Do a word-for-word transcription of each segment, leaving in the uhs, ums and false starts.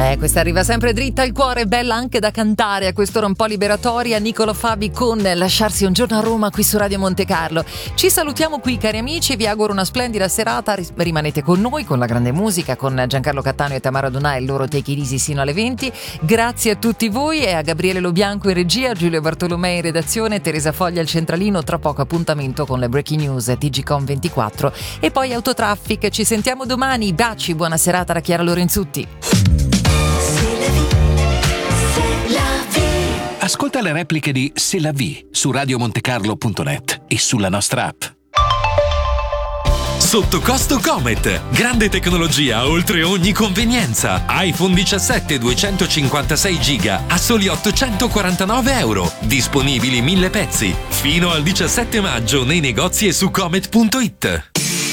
Eh, questa arriva sempre dritta al cuore, bella anche da cantare. A quest'ora un po' liberatoria, Niccolo Fabi con Lasciarsi un giorno a Roma qui su Radio Monte Carlo. Ci salutiamo qui, cari amici, vi auguro una splendida serata. Rimanete con noi, con la grande musica, con Giancarlo Cattaneo e Tamara Donà e il loro Take It Easy sino alle venti. Grazie a tutti voi e a Gabriele Lobianco in regia, Giulio Bartolomei in redazione, Teresa Foglia al centralino. Tra poco appuntamento con le Breaking News T G Com ventiquattro e poi Autotraffic. Ci sentiamo domani, baci, buona serata da Chiara Lorenzutti. Ascolta le repliche di C'est la vie su radiomontecarlo punto net e sulla nostra app. Sotto costo Comet, grande tecnologia oltre ogni convenienza. iPhone diciassette duecentocinquantasei giga a soli ottocentoquarantanove euro. Disponibili mille pezzi. Fino al diciassette maggio nei negozi e su comet punto it.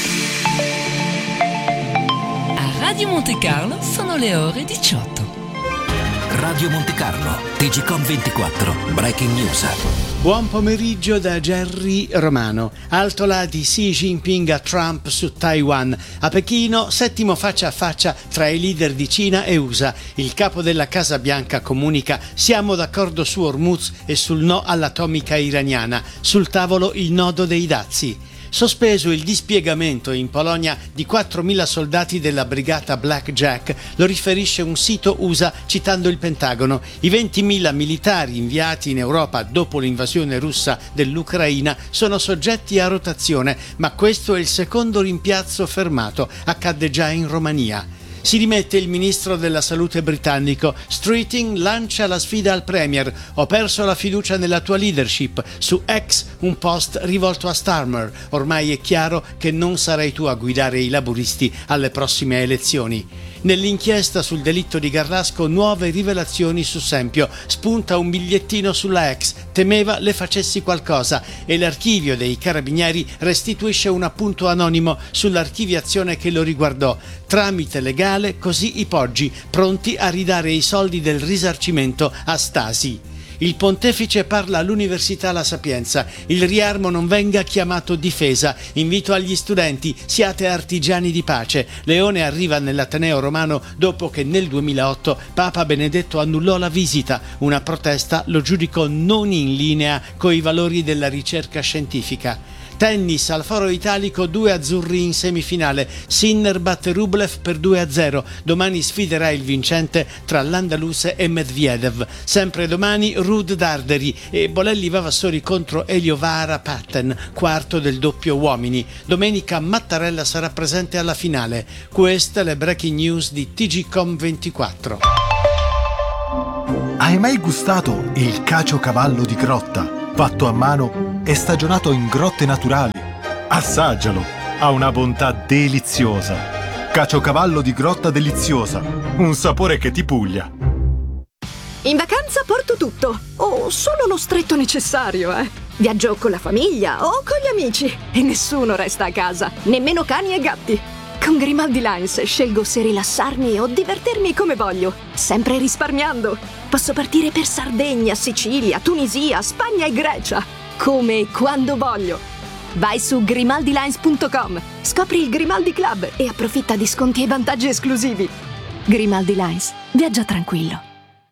A Radio Monte Carlo sono le ore diciotto. Radio Monte Carlo, T G Com ventiquattro, Breaking News. Buon pomeriggio da Jerry Romano. Altola di Xi Jinping a Trump su Taiwan. A Pechino, settimo faccia a faccia tra i leader di Cina e U S A. Il capo della Casa Bianca comunica: siamo d'accordo su Hormuz e sul no all'atomica iraniana. Sul tavolo il nodo dei dazi. Sospeso il dispiegamento in Polonia di quattromila soldati della brigata Blackjack, lo riferisce un sito U S A citando il Pentagono. I ventimila militari inviati in Europa dopo l'invasione russa dell'Ucraina sono soggetti a rotazione, ma questo è il secondo rimpiazzo fermato. Accadde già in Romania. Si dimette il ministro della salute britannico. Streeting lancia la sfida al premier: ho perso la fiducia nella tua leadership. Su X un post rivolto a Starmer: ormai è chiaro che non sarai tu a guidare i laburisti alle prossime elezioni. Nell'inchiesta sul delitto di Garlasco nuove rivelazioni su Sempio. Spunta un bigliettino sulla ex: temeva le facessi qualcosa, e l'archivio dei carabinieri restituisce un appunto anonimo sull'archiviazione che lo riguardò. Tramite legale così i Poggi, pronti a ridare i soldi del risarcimento a Stasi. Il pontefice parla all'Università La Sapienza. Il riarmo non venga chiamato difesa. Invito agli studenti: siate artigiani di pace. Leone arriva nell'Ateneo Romano dopo che nel duemilaotto Papa Benedetto annullò la visita. Una protesta lo giudicò non in linea coi valori della ricerca scientifica. Tennis al Foro Italico, due azzurri in semifinale. Sinner batte Rublev per due a zero. Domani sfiderà il vincente tra l'andaluse e Medvedev. Sempre domani Ruud Darderi e Bolelli Vavassori contro Elio Vara Patten, quarto del doppio uomini. Domenica Mattarella sarà presente alla finale. Queste le breaking news di T G Com ventiquattro. Hai mai gustato il caciocavallo di grotta? Fatto a mano e stagionato in grotte naturali. Assaggialo, ha una bontà deliziosa. Caciocavallo di grotta deliziosa, un sapore che ti puglia. In vacanza porto tutto, o solo lo stretto necessario, eh. Viaggio con la famiglia o con gli amici e nessuno resta a casa, nemmeno cani e gatti. Con Grimaldi Lines scelgo se rilassarmi o divertirmi come voglio, sempre risparmiando. Posso partire per Sardegna, Sicilia, Tunisia, Spagna e Grecia, come e quando voglio. Vai su grimaldi lines punto com, scopri il Grimaldi Club e approfitta di sconti e vantaggi esclusivi. Grimaldi Lines, viaggia tranquillo.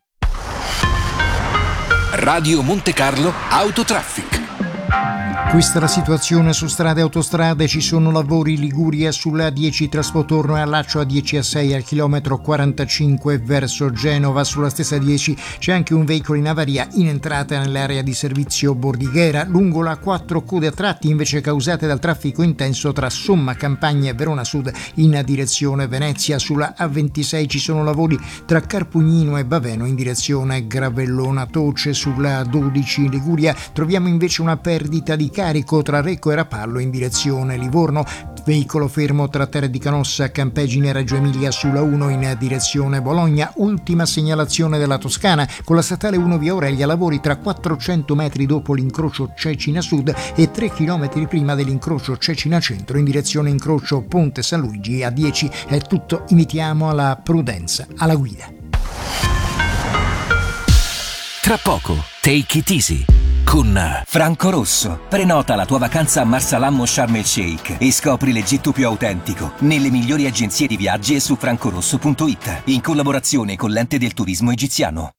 Radio Monte Carlo Autotraffic. Questa è la situazione su strade e autostrade. Ci sono lavori in Liguria sulla A dieci Traspotorno e allaccio A dieci A sei al chilometro quarantacinque verso Genova. Sulla stessa A dieci c'è anche un veicolo in avaria in entrata nell'area di servizio Bordighera. Lungo la A quattro code a tratti invece causate dal traffico intenso tra Somma Campagna e Verona Sud in direzione Venezia. Sulla A ventisei ci sono lavori tra Carpugnino e Baveno in direzione Gravellona Toce. Sulla A dodici in Liguria troviamo invece una perdita di carico tra Recco e Rapallo in direzione Livorno. Veicolo fermo tra Terre di Canossa, Campegine e Reggio Emilia sulla uno in direzione Bologna. Ultima segnalazione della Toscana con la statale uno via Aurelia, lavori tra quattrocento metri dopo l'incrocio Cecina Sud e tre chilometri prima dell'incrocio Cecina Centro in direzione incrocio Ponte San Luigi. A dieci è tutto, invitiamo alla prudenza alla guida. Tra poco Take It Easy con Franco Rosso. Prenota la tua vacanza a Marsalam o Sharm el Sheikh e scopri l'Egitto più autentico nelle migliori agenzie di viaggi e su francorosso punto it, in collaborazione con l'Ente del Turismo Egiziano.